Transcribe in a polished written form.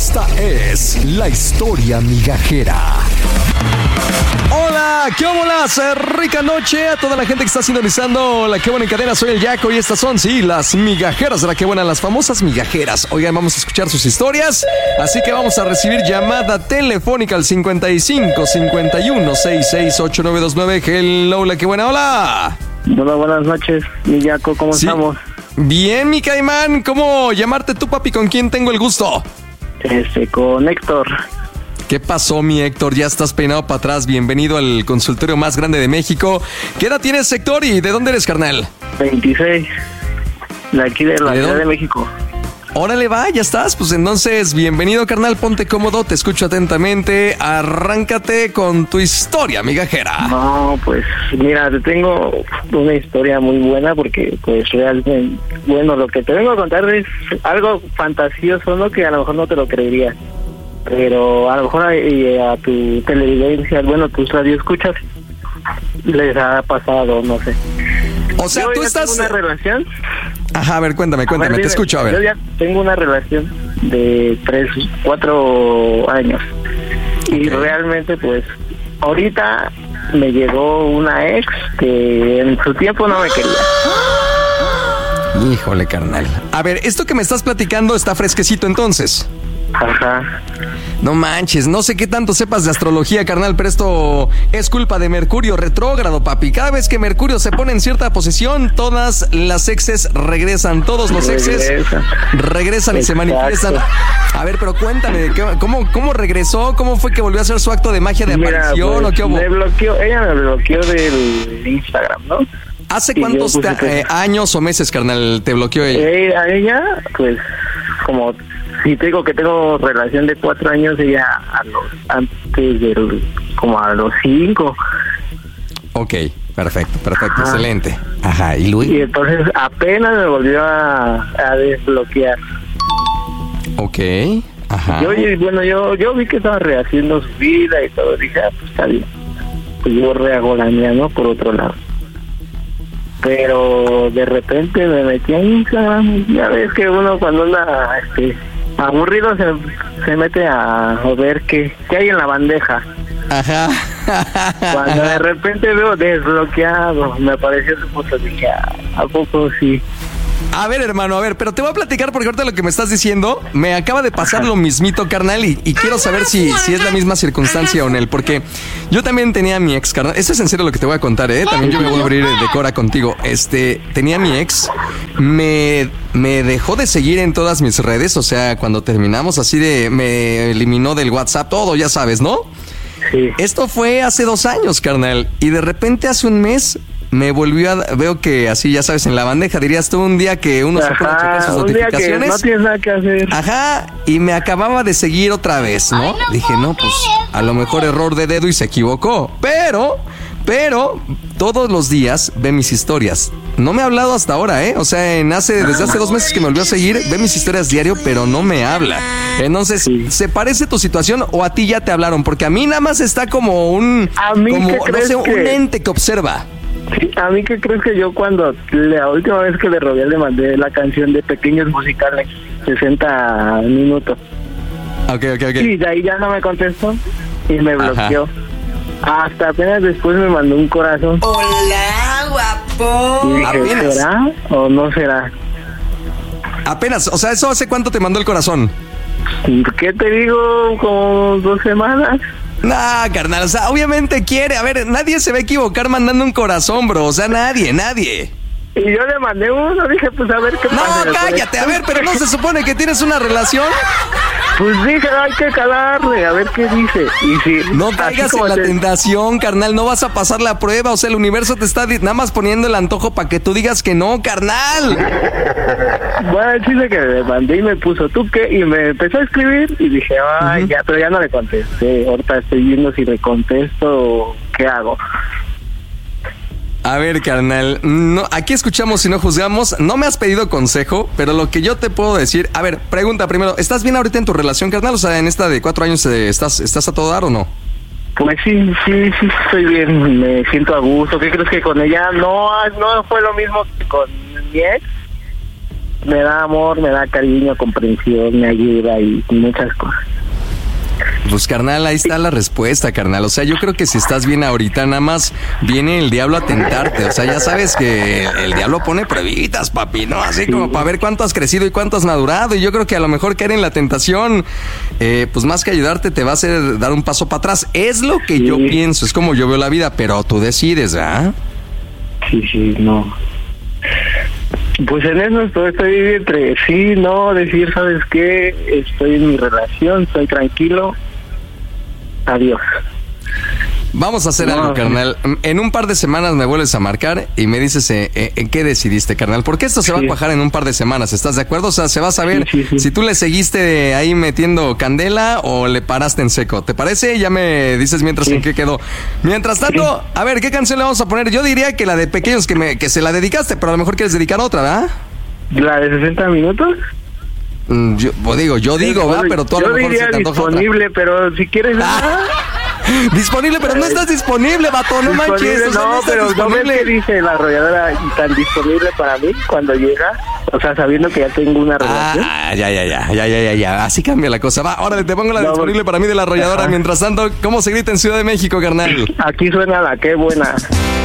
Esta es la historia migajera. Hola, ¿qué bolas? Rica noche a toda la gente que está sintonizando La Qué Buena en cadena. Soy el Yaco y estas son, sí, las migajeras de La Qué Buena, las famosas migajeras. Oigan, vamos a escuchar sus historias, así que vamos a recibir llamada telefónica al 55 51 66 8929. Hello, La Qué Buena, hola. Hola, buenas noches, mi Yaco, ¿cómo estamos? Bien, mi caimán, ¿cómo llamarte tú, papi? ¿Con quién tengo el gusto? Con Héctor. ¿Qué pasó, mi Héctor? Ya estás peinado para atrás. Bienvenido al consultorio más grande de México. ¿Qué edad tienes, Héctor? ¿Y de dónde eres, carnal? 26. De aquí de la Ciudad de México. Órale, va, ya estás. Pues entonces, bienvenido, carnal. Ponte cómodo, te escucho atentamente. Arráncate con tu historia, migajera. No, pues, mira, te tengo una historia muy buena porque, pues, realmente, bueno, lo que te vengo a contar es algo fantasioso, ¿no? Que a lo mejor no te lo creerías. Pero a lo mejor a tu televidencia, bueno, tus radioescuchas, les ha pasado, no sé. O sea, yo tú ya estás... tengo una relación. Ajá, a ver, cuéntame, te escucho, a ver. Yo ya tengo una relación de 4 años. Y realmente, pues, ahorita me llegó una ex que en su tiempo no me quería. Híjole, carnal. A ver, esto que me estás platicando está fresquecito entonces. Ajá. No manches, no sé qué tanto sepas de astrología, carnal, pero esto es culpa de Mercurio retrógrado, papi. Cada vez que Mercurio se pone en cierta posición, todas las exes regresan, todos los exes regresan y se manifiestan. A ver, pero cuéntame, ¿cómo regresó? ¿Cómo fue que volvió a hacer su acto de magia de aparición? Pues, ¿o qué hubo? Ella me bloqueó del Instagram, ¿no? ¿Hace cuántos años o meses, carnal, te bloqueó ella? A ella, pues, como... Si te digo que tengo relación de 4 años, ella como a los 5. Ok, perfecto, excelente. Ajá, ¿y Luis? Y entonces apenas me volvió a desbloquear. Ok, ajá. Yo vi que estaba rehaciendo su vida y todo, dije, pues está bien. Pues yo rehago la mía, ¿no? Por otro lado. Pero de repente me metí a Instagram, ya ves que uno cuando anda aburrido se mete a ver qué hay en la bandeja. Ajá. Cuando de repente veo desbloqueado, me apareció su foto, dije, ¿a poco sí? A ver, hermano, pero te voy a platicar porque ahorita lo que me estás diciendo me acaba de pasar lo mismito, carnal, y quiero saber si es la misma circunstancia o no, porque yo también tenía a mi ex, carnal. Esto es en serio lo que te voy a contar, también yo me voy a abrir de cora contigo. Tenía a mi ex, me dejó de seguir en todas mis redes, o sea, cuando terminamos me eliminó del WhatsApp, todo, ya sabes, ¿no? Sí. Esto fue hace 2 años, carnal, y de repente hace un mes me volvió veo que así, ya sabes, en la bandeja, dirías tú, un día que uno se pone a checar sus notificaciones. Un día que no tienes nada que hacer. Ajá, y me acababa de seguir otra vez, ¿no? Dije, no, pues, a lo mejor error de dedo y se equivocó. Pero, todos los días ve mis historias. No me ha hablado hasta ahora, O sea, desde hace 2 meses que me volvió a seguir, ve mis historias diario, pero no me habla. Entonces, sí. ¿Se parece tu situación o a ti ya te hablaron? Porque a mí nada más está como un ente que observa. Sí, a mí que crees que yo cuando la última vez que le rogué le mandé la canción de Pequeños Musicales, 60 minutos. Ok. Y de ahí ya no me contestó y me bloqueó. Hasta apenas después me mandó un corazón. Hola, guapo. Y dije, ¿será o no será? Apenas, o sea, ¿eso hace cuánto te mandó el corazón? ¿Qué te digo? Como 2 semanas. Nah, carnal, o sea, obviamente quiere. A ver, nadie se va a equivocar mandando un corazón, bro. O sea, nadie. Y yo le mandé uno, dije, pues a ver qué pasa. No, cállate, a ver, pero ¿no se supone que tienes una relación? Pues dije, hay que calarle, a ver qué dice. Y si, no caigas en la tentación, carnal, no vas a pasar la prueba. O sea, el universo te está nada más poniendo el antojo para que tú digas que no, carnal. Bueno, el chiste que le mandé y me puso, ¿tú qué? Y me empezó a escribir y dije, ya, pero ya no le contesté. Ahorita estoy viendo si le contesto o qué hago. A ver, carnal, no, aquí escuchamos y no juzgamos. No me has pedido consejo, pero lo que yo te puedo decir... A ver, pregunta primero, ¿estás bien ahorita en tu relación, carnal? O sea, en esta de 4 años, ¿estás a todo dar o no? Pues sí, estoy bien, me siento a gusto. ¿Qué crees que con ella no fue lo mismo que con mi ex? me da amor, me da cariño, comprensión, me ayuda y muchas cosas. Pues carnal, ahí está la respuesta, carnal. O sea, yo creo que si estás bien ahorita, nada más viene el diablo a tentarte. O sea, ya sabes que el diablo pone pruebitas, papi, ¿no? Así como para ver cuánto has crecido y cuánto has madurado. Y yo creo que a lo mejor caer en la tentación, pues más que ayudarte, te va a hacer dar un paso para atrás. Es lo que yo pienso, es como yo veo la vida, pero tú decides, ¿verdad? Sí, no. Pues en eso estoy entre sí, no, decir, ¿sabes qué? Estoy en mi relación, estoy tranquilo. Adiós. Vamos a hacer algo, carnal. En un par de semanas me vuelves a marcar y me dices en qué decidiste, carnal. Porque esto se va a cuajar en un par de semanas, ¿estás de acuerdo? O sea, se va a saber si tú le seguiste ahí metiendo candela o le paraste en seco. ¿Te parece? Ya me dices mientras en qué quedó. Mientras tanto, a ver, ¿qué canción le vamos a poner? Yo diría que la de Pequeños que se la dedicaste, pero a lo mejor quieres dedicar otra, ¿verdad? ¿La de 60 minutos? Yo digo, ¿va? Pero tú a lo mejor diría se te antoja disponible, otra. Pero si quieres... Disponible, pero no estás disponible, vato, no manches. O sea, no, pero no ves que dice la arrolladora tan disponible para mí cuando llega, o sea, sabiendo que ya tengo una relación. Ya. Así cambia la cosa. Va, ahora te pongo la disponible para mí de la arrolladora. Mientras tanto, ¿cómo se grita en Ciudad de México, carnal? Aquí suena la qué buena.